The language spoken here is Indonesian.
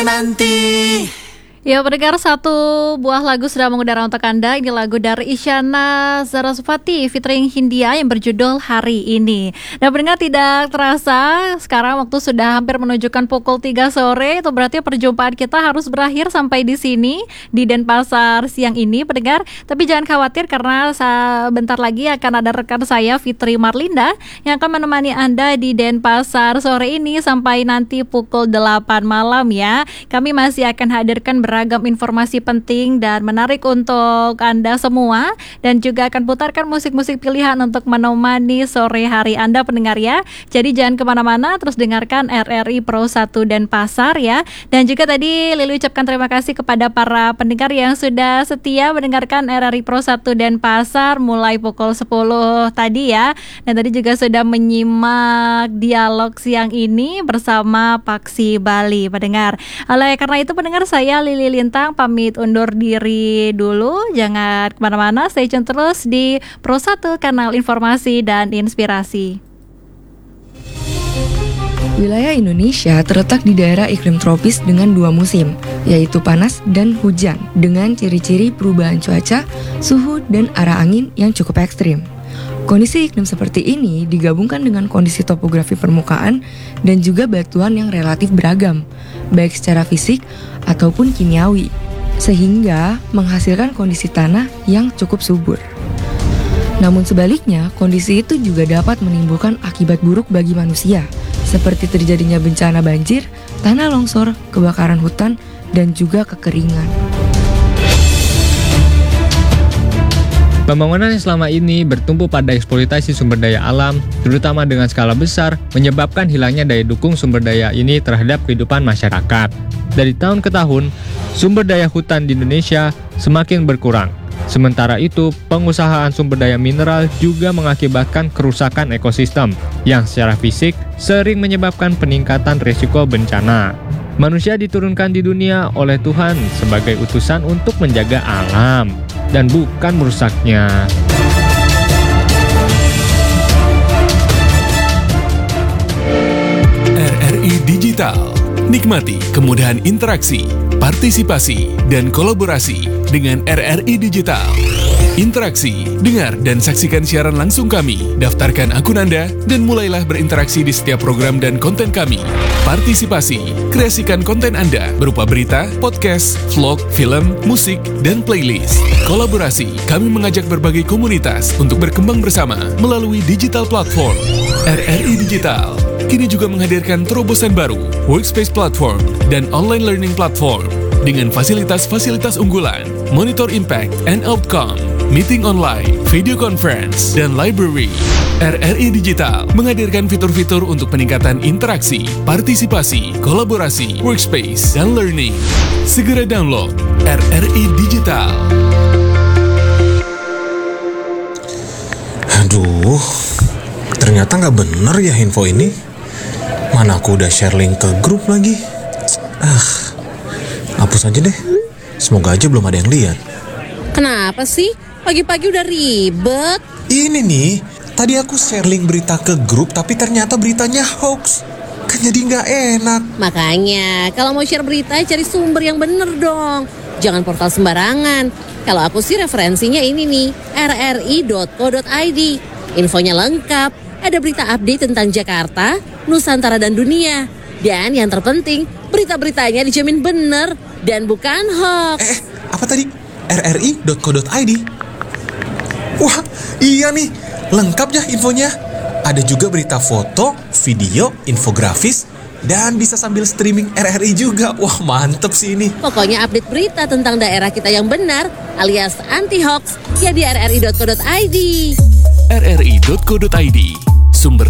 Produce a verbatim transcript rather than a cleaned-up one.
nanti. Ya, pendengar, satu buah lagu sudah mengudara untuk Anda. Ini lagu dari Isyana Sarasvati featuring Hindia yang berjudul Hari Ini. Dan pendengar, tidak terasa sekarang waktu sudah hampir menunjukkan pukul tiga sore. Itu berarti perjumpaan kita harus berakhir sampai di sini di Denpasar siang ini, pendengar. Tapi jangan khawatir karena sebentar lagi akan ada rekan saya Fitri Marlinda yang akan menemani Anda di Denpasar sore ini sampai nanti pukul delapan malam ya. Kami masih akan hadirkan beragam informasi penting dan menarik untuk Anda semua, dan juga akan putarkan musik-musik pilihan untuk menemani sore hari Anda, pendengar ya. Jadi jangan kemana-mana, terus dengarkan R R I Pro satu Denpasar ya. Dan juga tadi Lili ucapkan terima kasih kepada para pendengar yang sudah setia mendengarkan R R I Pro satu Denpasar mulai pukul sepuluh tadi ya. Dan tadi juga sudah menyimak dialog siang ini bersama Paksi Bali, pendengar. Oleh karena itu, pendengar, saya Lili Lintang pamit undur diri dulu. Jangan kemana-mana, stay tune terus di Pro satu, kanal informasi dan inspirasi. Wilayah Indonesia terletak di daerah iklim tropis dengan dua musim, yaitu panas dan hujan, dengan ciri-ciri perubahan cuaca, suhu, dan arah angin yang cukup ekstrim. Kondisi iklim seperti ini digabungkan dengan kondisi topografi permukaan dan juga batuan yang relatif beragam, baik secara fisik ataupun kimiawi, sehingga menghasilkan kondisi tanah yang cukup subur. Namun sebaliknya, kondisi itu juga dapat menimbulkan akibat buruk bagi manusia, seperti terjadinya bencana banjir, tanah longsor, kebakaran hutan, dan juga kekeringan. Pembangunan yang selama ini bertumpu pada eksploitasi sumber daya alam, terutama dengan skala besar, menyebabkan hilangnya daya dukung sumber daya ini terhadap kehidupan masyarakat. Dari tahun ke tahun, sumber daya hutan di Indonesia semakin berkurang. Sementara itu, pengusahaan sumber daya mineral juga mengakibatkan kerusakan ekosistem, yang secara fisik sering menyebabkan peningkatan risiko bencana. Manusia diturunkan di dunia oleh Tuhan sebagai utusan untuk menjaga alam dan bukan merusaknya. R R I Digital. Nikmati kemudahan interaksi, partisipasi, dan kolaborasi dengan R R I Digital. Interaksi, dengar dan saksikan siaran langsung kami, daftarkan akun Anda, dan mulailah berinteraksi di setiap program dan konten kami. Partisipasi, kreasikan konten Anda berupa berita, podcast, vlog, film, musik, dan playlist. Kolaborasi, kami mengajak berbagai komunitas untuk berkembang bersama melalui digital platform. R R I Digital kini juga menghadirkan terobosan baru, workspace platform, dan online learning platform dengan fasilitas-fasilitas unggulan, monitor impact and outcome, meeting online, video conference, dan library. R R I Digital menghadirkan fitur-fitur untuk peningkatan interaksi, partisipasi, kolaborasi, workspace, dan learning. Segera download R R I Digital. Aduh, ternyata nggak bener ya info ini. Mana aku udah share link ke grup lagi. Ah, hapus aja deh. Semoga aja belum ada yang lihat. Kenapa sih? Pagi-pagi udah ribet. Ini nih, tadi aku share link berita ke grup, tapi ternyata beritanya hoax. Kan jadi nggak enak. Makanya, kalau mau share berita, cari sumber yang bener dong. Jangan portal sembarangan. Kalau aku sih referensinya ini nih, r r i dot co dot i d. Infonya lengkap. Ada berita update tentang Jakarta, Nusantara, dan dunia. Dan yang terpenting, berita-beritanya dijamin bener dan bukan hoax. Eh, apa tadi? r r i dot co dot i d. Wah, iya nih. Lengkap ya infonya. Ada juga berita foto, video, infografis, dan bisa sambil streaming R R I juga. Wah, mantep sih ini. Pokoknya update berita tentang daerah kita yang benar alias anti-hoax ya di r r i dot co dot i d. r r i dot co dot i d, sumber